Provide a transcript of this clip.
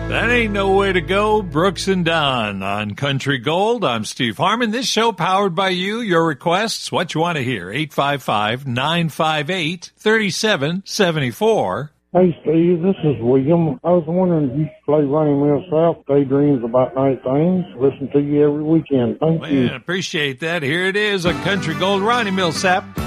That ain't no way to go. Brooks and Dunn on Country Gold. I'm Steve Harmon. This show powered by you. Your requests, what you want to hear. 855-958-3774. Hey, Steve, this is William. I was wondering if you play Ronnie Mills South, Daydreams About Night Things. Listen to you every weekend. Thank you. Man, appreciate that. Here it is on Country Gold. Ronnie Millsap.